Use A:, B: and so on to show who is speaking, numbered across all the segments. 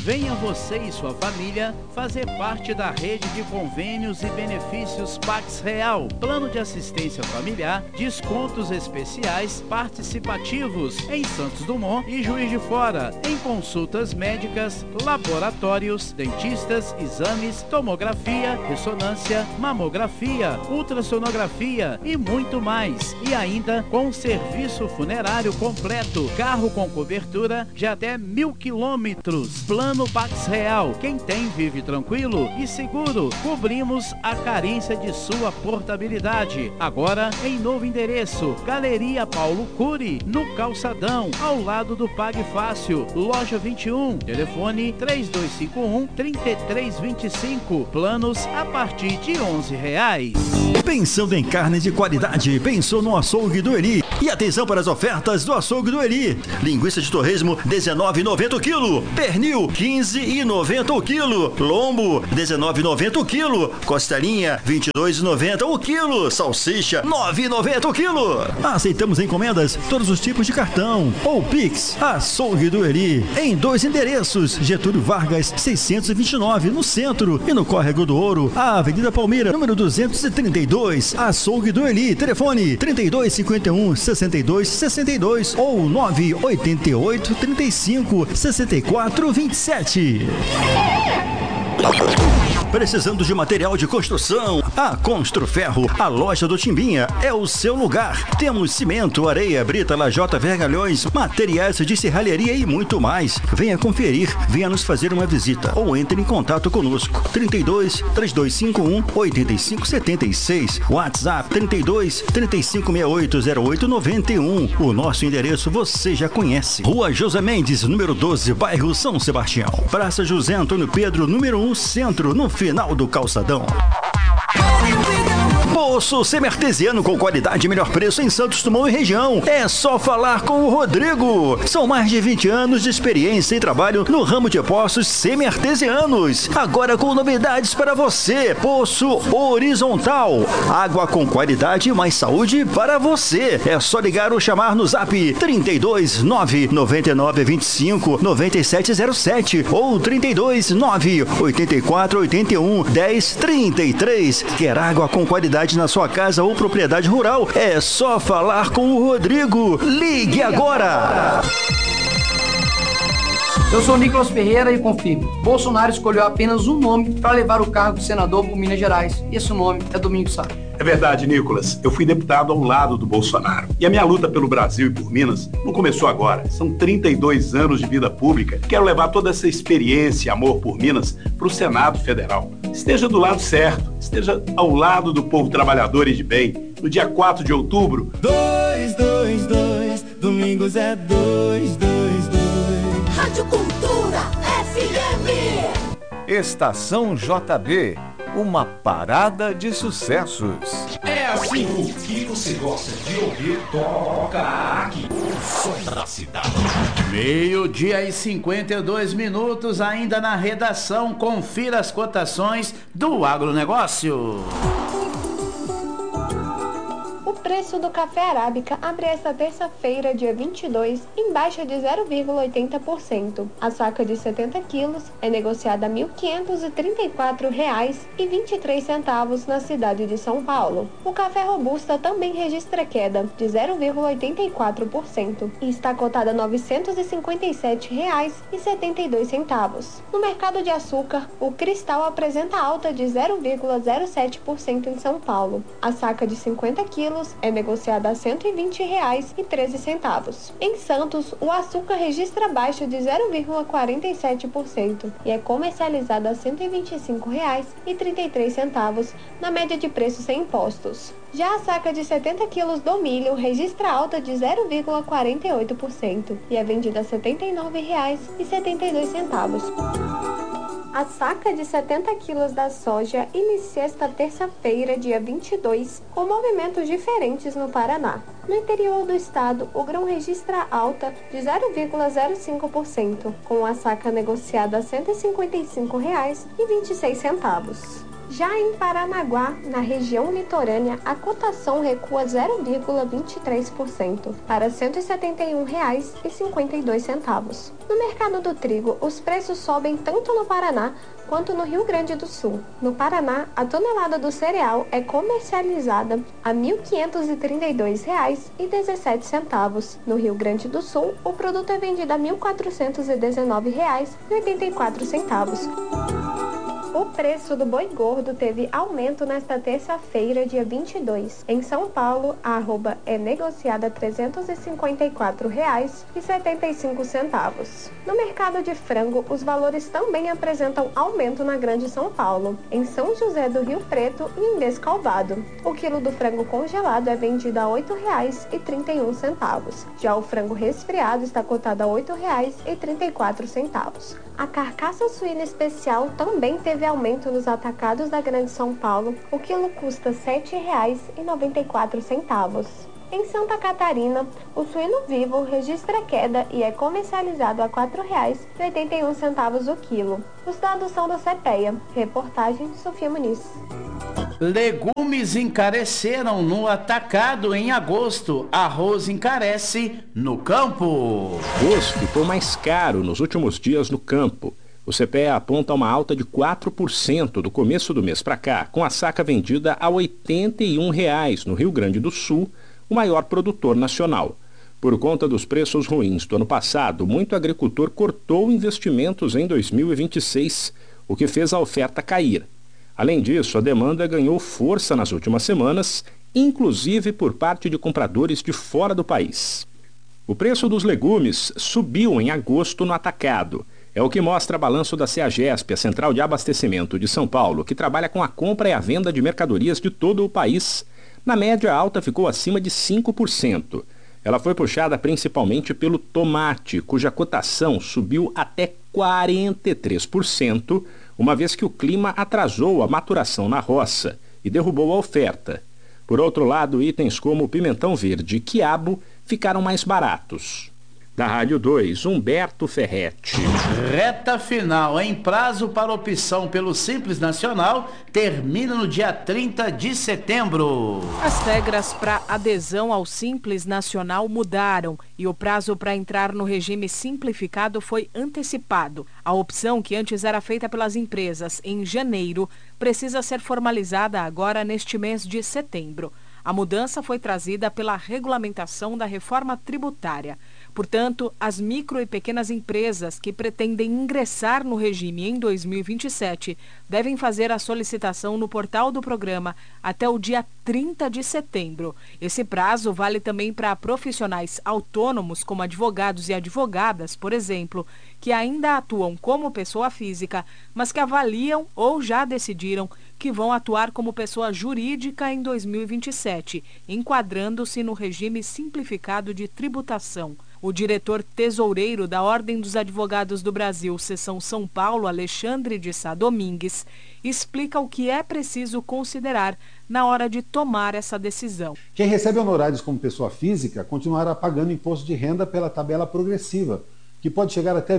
A: Venha você e sua família fazer parte da rede de convênios e benefícios Pax Real. Plano de assistência familiar, descontos especiais participativos em Santos Dumont e Juiz de Fora, em consultas médicas, laboratórios, dentistas, exames, tomografia, ressonância, mamografia, ultrassonografia e muito mais. E ainda com serviço funerário completo, carro com cobertura de até 1.000 quilômetros. Plano Pax Real. Quem tem vive tranquilo e seguro. Cobrimos a carência de sua portabilidade. Agora em novo endereço, Galeria Paulo Cury, no Calçadão, ao lado do Pague Fácil, loja 21, telefone 3251-3325, planos a partir de R$11.
B: Pensando em carne de qualidade, pensou no Açougue do Eli. E atenção para as ofertas do Açougue do Eli. Linguiça de torresmo, R$19,90 o quilo. Pernil, R$15,90 o quilo. Lombo, R$19,90 o quilo. Costelinha, R$22,90 o quilo. Salsicha, R$9,90 o quilo. Aceitamos encomendas, todos os tipos de cartão ou Pix. Açougue do Eli, em 2 endereços: Getúlio Vargas 629 no centro e no Córrego do Ouro, a Avenida Palmeira, número 232. Açougue do Eli, telefone 3251-6262 ou 988-35-6427. Precisando de material de construção? A Construferro, a loja do Timbinha, é o seu lugar. Temos cimento, areia, brita, lajota, vergalhões, materiais de serralheria e muito mais. Venha conferir, venha nos fazer uma visita ou entre em contato conosco. 32-3251-8576, WhatsApp 32-3568-0891. O nosso endereço você já conhece. Rua José Mendes, número 12, bairro São Sebastião. Praça José Antônio Pedro, número 1, centro, no final do calçadão. Poço semi-artesiano com qualidade e melhor preço em Santos Dumont e região. É só falar com o Rodrigo. São mais de 20 anos de experiência e trabalho no ramo de poços semi-artesianos. Agora com novidades para você. Poço horizontal. Água com qualidade e mais saúde para você. É só ligar ou chamar no zap 32 999 25 9707 ou 32 9 84 81 10 33. Quer água com qualidade na sua casa ou propriedade rural? É só falar com o Rodrigo. Ligue agora!
C: Eu sou Nicolas Ferreira e confirmo. Bolsonaro escolheu apenas um nome para levar o cargo de senador por Minas Gerais. E esse nome é Domingos Sá.
D: É verdade, Nicolas. Eu fui deputado ao lado do Bolsonaro. E a minha luta pelo Brasil e por Minas não começou agora. São 32 anos de vida pública. Quero levar toda essa experiência e amor por Minas para o Senado Federal. Esteja do lado certo. Esteja ao lado do povo trabalhador e de bem. No dia 4 de outubro...
E: 222, Domingos é 222.
F: Rádio Cultura FM.
G: Estação JB, uma parada de sucessos.
H: É assim, o que você gosta de ouvir, toca aqui. O som da cidade.
A: 12:52, ainda na redação. Confira as cotações do agronegócio.
I: O preço do café arábica abre esta terça-feira, dia 22, em baixa de 0,80%. A saca de 70 quilos é negociada a R$ 1.534,23 na cidade de São Paulo. O café robusta também registra queda de 0,84% e está cotada a R$ 957,72. No mercado de açúcar, o cristal apresenta alta de 0,07% em São Paulo. A saca de 50 quilos é negociada a R$ 120,13. Em Santos, o açúcar registra baixa de 0,47% e é comercializado a R$ 125,33 na média de preço sem impostos. Já a saca de 70 quilos do milho registra alta de 0,48% e é vendida a R$ 79,72. A saca de 70 quilos da soja inicia esta terça-feira, dia 22, com movimentos diferentes no Paraná. No interior do estado, o grão registra alta de 0,05%, com a saca negociada a R$ 155,26. Já em Paranaguá, na região litorânea, a cotação recua 0,23% para R$ 171,52. No mercado do trigo, os preços sobem tanto no Paraná quanto no Rio Grande do Sul. No Paraná, a tonelada do cereal é comercializada a R$ 1.532,17. No Rio Grande do Sul, o produto é vendido a R$ 1.419,84. O preço do boi gordo teve aumento nesta terça-feira, dia 22. Em São Paulo, a arroba é negociada a R$ 354,75. No mercado de frango, os valores também apresentam aumento na Grande São Paulo. Em São José do Rio Preto e em Descalvado, o quilo do frango congelado é vendido a R$ 8,31. Já o frango resfriado está cotado a R$ 8,34. A carcaça suína especial também teve aumento nos atacados da Grande São Paulo. O quilo custa R$ 7,94. Em Santa Catarina, o suíno vivo registra queda e é comercializado a R$ 4,81 o quilo. Os dados são da CPEA. Reportagem Sofia Muniz.
A: Legumes encareceram no atacado em agosto. Arroz encarece no campo.
J: Arroz ficou mais caro nos últimos dias no campo. O CPEA aponta uma alta de 4% do começo do mês para cá, com a saca vendida a R$ 81,00 no Rio Grande do Sul, o maior produtor nacional. Por conta dos preços ruins do ano passado, muito agricultor cortou investimentos em 2026, o que fez a oferta cair. Além disso, a demanda ganhou força nas últimas semanas, inclusive por parte de compradores de fora do país. O preço dos legumes subiu em agosto no atacado. É o que mostra o balanço da CEAGESP, a Central de Abastecimento de São Paulo, que trabalha com a compra e a venda de mercadorias de todo o país. Na média, a alta ficou acima de 5%. Ela foi puxada principalmente pelo tomate, cuja cotação subiu até 43%, uma vez que o clima atrasou a maturação na roça e derrubou a oferta. Por outro lado, itens como o pimentão verde e quiabo ficaram mais baratos. Da Rádio 2, Humberto Ferretti.
A: Reta final em prazo para opção pelo Simples Nacional termina no dia 30 de setembro.
K: As regras para adesão ao Simples Nacional mudaram e o prazo para entrar no regime simplificado foi antecipado. A opção, que antes era feita pelas empresas em janeiro, precisa ser formalizada agora neste mês de setembro. A mudança foi trazida pela regulamentação da reforma tributária. Portanto, as micro e pequenas empresas que pretendem ingressar no regime em 2027 devem fazer a solicitação no portal do programa até o dia 30 de setembro. Esse prazo vale também para profissionais autônomos, como advogados e advogadas, por exemplo, que ainda atuam como pessoa física, mas que avaliam ou já decidiram que vão atuar como pessoa jurídica em 2027, enquadrando-se no regime simplificado de tributação. O diretor tesoureiro da Ordem dos Advogados do Brasil, Seção São Paulo, Alexandre de Sá Domingues, explica o que é preciso considerar na hora de tomar essa decisão.
L: Quem recebe honorários como pessoa física continuará pagando imposto de renda pela tabela progressiva, que pode chegar até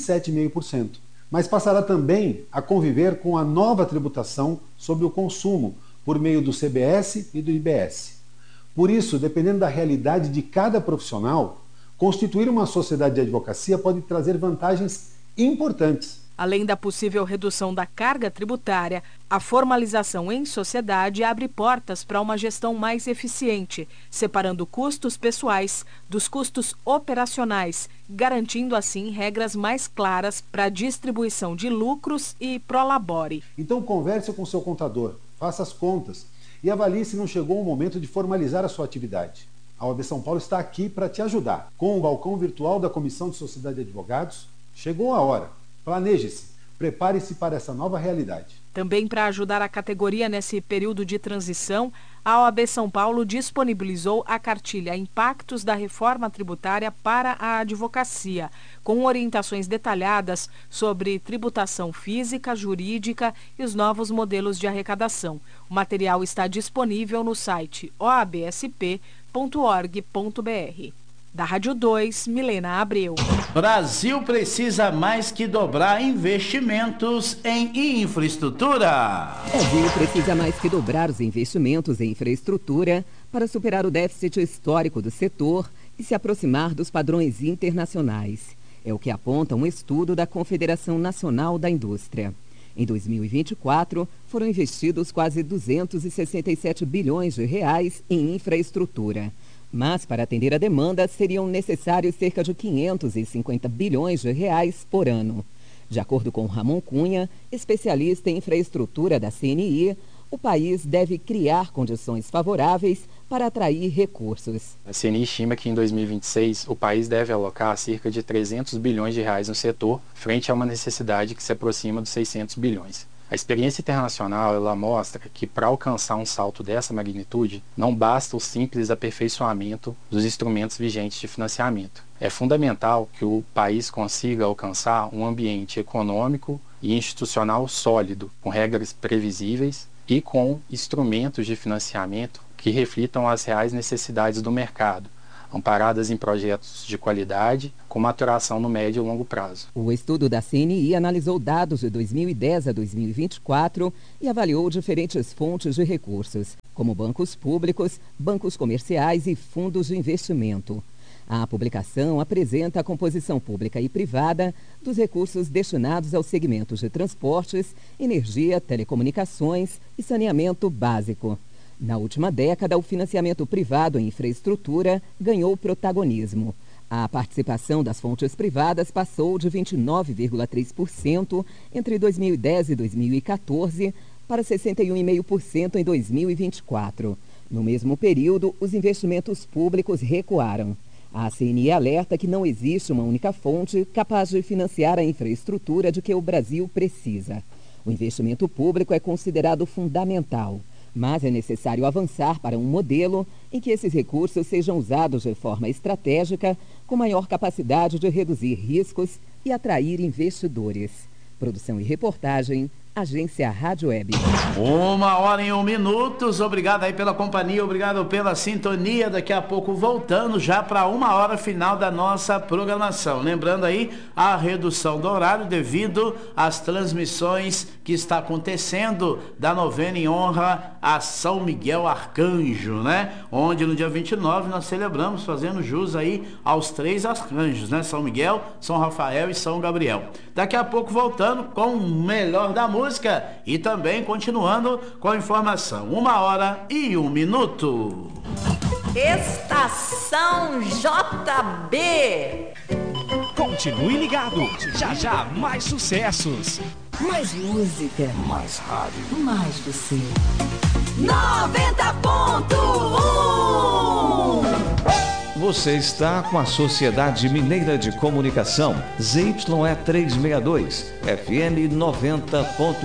L: 27,5%, mas passará também a conviver com a nova tributação sobre o consumo, por meio do CBS e do IBS. Por isso, dependendo da realidade de cada profissional, constituir uma sociedade de advocacia pode trazer vantagens importantes.
K: Além da possível redução da carga tributária, a formalização em sociedade abre portas para uma gestão mais eficiente, separando custos pessoais dos custos operacionais, garantindo assim regras mais claras para a distribuição de lucros e prolabore.
L: Então converse com seu contador, faça as contas e avalie se não chegou o momento de formalizar a sua atividade. A OAB São Paulo está aqui para te ajudar. Com o balcão virtual da Comissão de Sociedade de Advogados, chegou a hora. Planeje-se, prepare-se para essa nova realidade.
K: Também para ajudar a categoria nesse período de transição, a OAB São Paulo disponibilizou a cartilha Impactos da Reforma Tributária para a Advocacia, com orientações detalhadas sobre tributação física, jurídica e os novos modelos de arrecadação. O material está disponível no site oabsp.org.br. Da Rádio 2, Milena Abreu.
A: Brasil precisa mais que dobrar investimentos em infraestrutura.
M: O Brasil precisa mais que dobrar os investimentos em infraestrutura para superar o déficit histórico do setor e se aproximar dos padrões internacionais. É o que aponta um estudo da Confederação Nacional da Indústria. Em 2024, foram investidos quase 267 bilhões de reais em infraestrutura. Mas, para atender a demanda, seriam necessários cerca de 550 bilhões de reais por ano. De acordo com Ramon Cunha, especialista em infraestrutura da CNI, o país deve criar condições favoráveis para atrair recursos.
N: A CNI estima que em 2026 o país deve alocar cerca de 300 bilhões de reais no setor, frente a uma necessidade que se aproxima dos 600 bilhões. A experiência internacional ela mostra que para alcançar um salto dessa magnitude, não basta o simples aperfeiçoamento dos instrumentos vigentes de financiamento. É fundamental que o país consiga alcançar um ambiente econômico e institucional sólido, com regras previsíveis e com instrumentos de financiamento que reflitam as reais necessidades do mercado, amparadas em projetos de qualidade, com maturação no médio e longo prazo.
M: O estudo da CNI analisou dados de 2010 a 2024 e avaliou diferentes fontes de recursos, como bancos públicos, bancos comerciais e fundos de investimento. A publicação apresenta a composição pública e privada dos recursos destinados aos segmentos de transportes, energia, telecomunicações e saneamento básico. Na última década, o financiamento privado em infraestrutura ganhou protagonismo. A participação das fontes privadas passou de 29,3% entre 2010 e 2014 para 61,5% em 2024. No mesmo período, os investimentos públicos recuaram. A CNI alerta que não existe uma única fonte capaz de financiar a infraestrutura de que o Brasil precisa. O investimento público é considerado fundamental. Mas é necessário avançar para um modelo em que esses recursos sejam usados de forma estratégica, com maior capacidade de reduzir riscos e atrair investidores. Produção e reportagem, Agência Rádio Web.
A: 1h01 minutos. Obrigado aí pela companhia, obrigado pela sintonia. Daqui a pouco voltando já para 1h final da nossa programação. Lembrando aí a redução do horário devido às transmissões que está acontecendo da novena em honra a São Miguel Arcanjo, né? Onde no dia 29 nós celebramos, fazendo jus aí aos 3 arcanjos, né? São Miguel, São Rafael e São Gabriel. Daqui a pouco voltando com o melhor da música e também continuando com a informação. 1h01 minuto.
O: Estação JB.
H: Continue ligado. Já já mais sucessos.
O: Mais música.
H: Mais rádio.
O: Mais você.
G: 90.1. Você está com a Sociedade Mineira de Comunicação, ZYE 362, FM 90.1.